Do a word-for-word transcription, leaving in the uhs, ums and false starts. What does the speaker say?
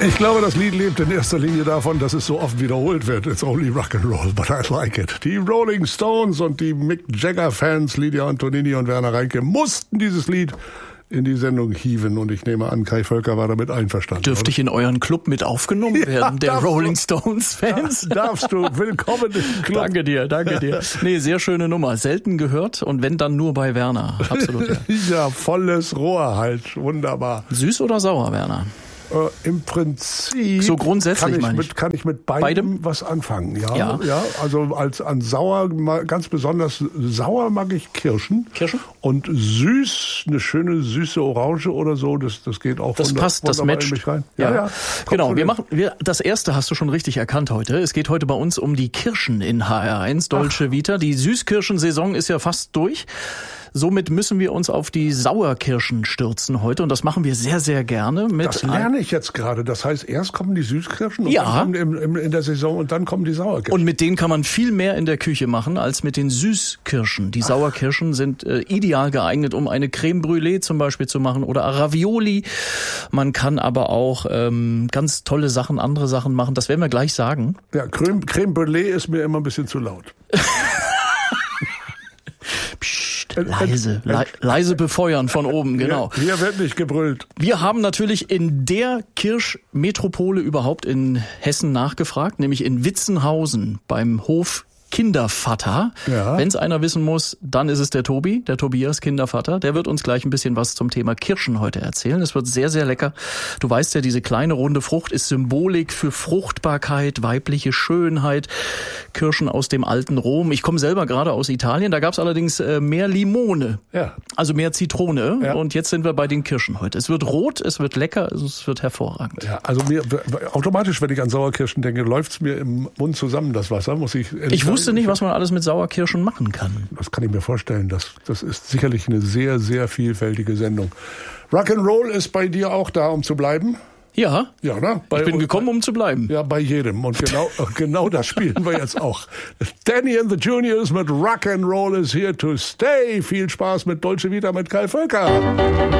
Ich glaube, das Lied lebt in erster Linie davon, dass es so oft wiederholt wird. It's only rock and roll, but I like it. Die Rolling Stones und die Mick Jagger-Fans, Lydia Antonini und Werner Reinke, mussten dieses Lied in die Sendung hieven. Und ich nehme an, Kai Völker war damit einverstanden. Dürfte ich in euren Club mit aufgenommen werden, ja, der Rolling Stones-Fans? Ja, darfst du. Willkommen im Club. Danke dir, danke dir. Nee, sehr schöne Nummer. Selten gehört und wenn, dann nur bei Werner. Absolut. Ja, ja, volles Rohr halt. Wunderbar. Süß oder sauer, Werner? Äh, Im Prinzip so grundsätzlich kann ich, ich. Mit, kann ich mit beidem, beidem was anfangen. Ja, ja. ja, also als an sauer, ganz besonders sauer mag ich Kirschen. Kirschen? Und süß, eine schöne süße Orange oder so, das, das geht auch. Das wunder, passt, das matcht. mich rein. Ja, ja, ja. Genau. Wir machen, wir, das erste hast du schon richtig erkannt heute. Es geht heute bei uns um die Kirschen in H R eins, Dolce Ach. Vita. Die Süßkirschensaison ist ja fast durch. Somit müssen wir uns auf die Sauerkirschen stürzen heute und das machen wir sehr, sehr gerne. Mit das lerne ich jetzt gerade. Das heißt, erst kommen die Süßkirschen und ja. dann kommen im, im, in der Saison und dann kommen die Sauerkirschen. Und mit denen kann man viel mehr in der Küche machen als mit den Süßkirschen. Die Ach. Sauerkirschen sind äh, ideal geeignet, um eine Creme Brûlée zum Beispiel zu machen oder Ravioli. Man kann aber auch ähm, ganz tolle Sachen, andere Sachen machen. Das werden wir gleich sagen. Ja, Creme, Creme Brûlée ist mir immer ein bisschen zu laut. Psst, leise, le- leise befeuern von oben, genau. Hier, hier wird nicht gebrüllt. Wir haben natürlich in der Kirschmetropole überhaupt in Hessen nachgefragt, nämlich in Witzenhausen beim Hof Kindervater. Ja. Wenn es einer wissen muss, dann ist es der Tobi, der Tobias Kindervater. Der wird uns gleich ein bisschen was zum Thema Kirschen heute erzählen. Es wird sehr, sehr lecker. Du weißt ja, diese kleine runde Frucht ist Symbolik für Fruchtbarkeit, weibliche Schönheit. Kirschen aus dem alten Rom. Ich komme selber gerade aus Italien. Da gab es allerdings äh, mehr Limone, ja. also mehr Zitrone. Ja. Und jetzt sind wir bei den Kirschen heute. Es wird rot, es wird lecker, es wird hervorragend. Ja, also mir automatisch, wenn ich an Sauerkirschen denke, läuft's mir im Mund zusammen, das Wasser, muss ich Ich wusste Ich wusste nicht, was man alles mit Sauerkirschen machen kann. Das kann ich mir vorstellen. Das, das ist sicherlich eine sehr, sehr vielfältige Sendung. Rock'n'Roll ist bei dir auch da, um zu bleiben? Ja, ja ne? bei, ich bin gekommen, um zu bleiben. Ja, bei jedem. Und genau, genau das spielen wir jetzt auch. Danny and the Juniors mit Rock'n'Roll is here to stay. Viel Spaß mit Dolce Vita mit Kai Völker.